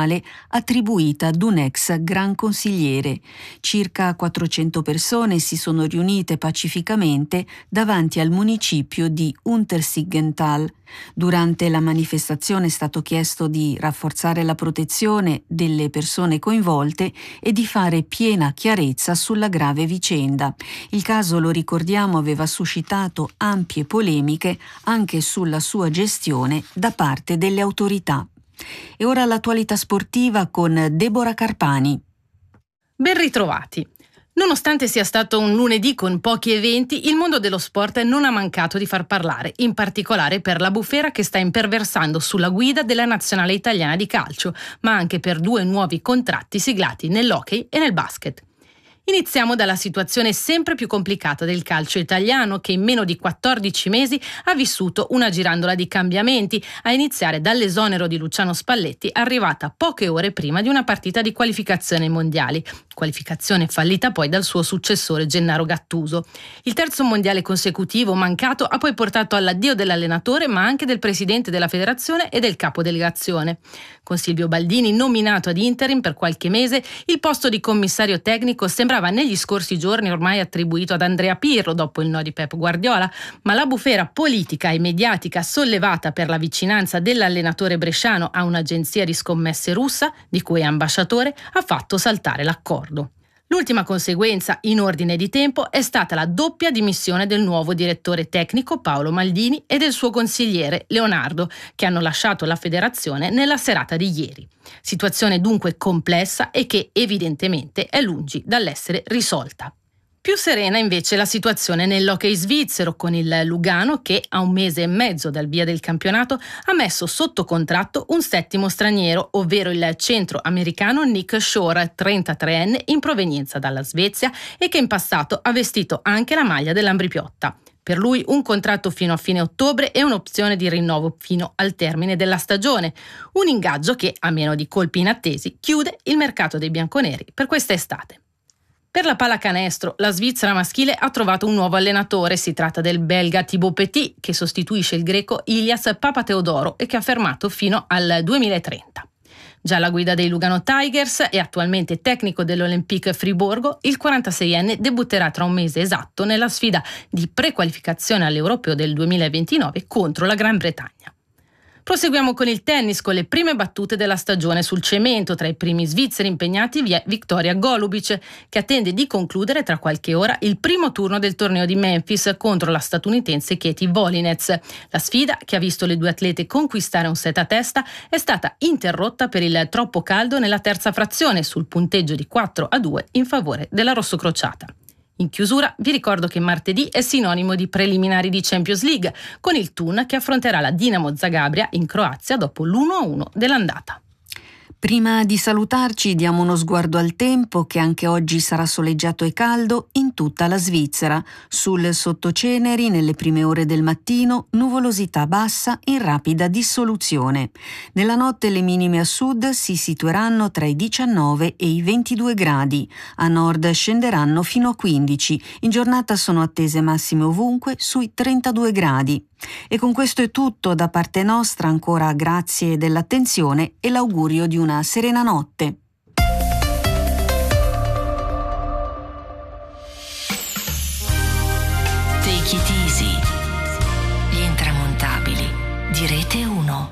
nazionale attribuita ad un ex gran consigliere. Circa 400 persone si sono riunite pacificamente davanti al municipio di Untersiggenthal. Durante la manifestazione è stato chiesto di rafforzare la protezione delle persone coinvolte e di fare piena chiarezza sulla grave vicenda. Il caso, lo ricordiamo, aveva suscitato ampie polemiche anche sulla sua gestione da parte delle autorità. E ora l'attualità sportiva con Deborah Carpani. Ben ritrovati. Nonostante sia stato un lunedì con pochi eventi, il mondo dello sport non ha mancato di far parlare, in particolare per la bufera che sta imperversando sulla guida della nazionale italiana di calcio, ma anche per 2 nuovi contratti siglati nell'hockey e nel basket. Iniziamo dalla situazione sempre più complicata del calcio italiano, che in meno di 14 mesi ha vissuto una girandola di cambiamenti, a iniziare dall'esonero di Luciano Spalletti, arrivata poche ore prima di una partita di qualificazione ai mondiali, qualificazione fallita poi dal suo successore Gennaro Gattuso. Il terzo mondiale consecutivo mancato ha poi portato all'addio dell'allenatore, ma anche del presidente della federazione e del capo delegazione. Con Silvio Baldini nominato ad interim per qualche mese, il posto di commissario tecnico sembrava negli scorsi giorni ormai attribuito ad Andrea Pirlo dopo il no di Pep Guardiola, ma la bufera politica e mediatica sollevata per la vicinanza dell'allenatore bresciano a un'agenzia di scommesse russa, di cui è ambasciatore, ha fatto saltare l'accordo. L'ultima conseguenza, in ordine di tempo, è stata la doppia dimissione del nuovo direttore tecnico Paolo Maldini e del suo consigliere Leonardo, che hanno lasciato la federazione nella serata di ieri. Situazione dunque complessa e che evidentemente è lungi dall'essere risolta. Più serena invece la situazione nell'hockey svizzero, con il Lugano che, a 1 mese e mezzo dal via del campionato, ha messo sotto contratto un 7° straniero, ovvero il centro-americano Nick Shore, 33enne, in provenienza dalla Svezia e che in passato ha vestito anche la maglia dell'Ambrì-Piotta. Per lui un contratto fino a fine ottobre e un'opzione di rinnovo fino al termine della stagione. Un ingaggio che, a meno di colpi inattesi, chiude il mercato dei bianconeri per questa estate. Per la pallacanestro, la Svizzera maschile ha trovato un nuovo allenatore. Si tratta del belga Thibaut Petit, che sostituisce il greco Ilias Papatheodorou e che ha fermato fino al 2030. Già alla guida dei Lugano Tigers e attualmente tecnico dell'Olympique Friburgo, il 46enne debutterà tra 1 mese esatto nella sfida di prequalificazione all'Europeo del 2029 contro la Gran Bretagna. Proseguiamo con il tennis, con le prime battute della stagione sul cemento. Tra i primi svizzeri impegnati vi è Victoria Golubic, che attende di concludere tra qualche ora il primo turno del torneo di Memphis contro la statunitense Katie Volinez. La sfida, che ha visto le 2 atlete conquistare un set a testa, è stata interrotta per il troppo caldo nella terza frazione, sul punteggio di 4-2 in favore della rossocrociata. In chiusura vi ricordo che martedì è sinonimo di preliminari di Champions League, con il Thun che affronterà la Dinamo Zagabria in Croazia dopo l'1-1 dell'andata. Prima di salutarci diamo uno sguardo al tempo, che anche oggi sarà soleggiato e caldo in tutta la Svizzera. Sul sottoceneri nelle prime ore del mattino nuvolosità bassa in rapida dissoluzione. Nella notte le minime a sud si situeranno tra i 19 e i 22 gradi. A nord scenderanno fino a 15. In giornata sono attese massime ovunque sui 32 gradi. E con questo è tutto da parte nostra. Ancora grazie dell'attenzione e l'augurio di una serena notte. Take it easy. Gli intramontabili di Rete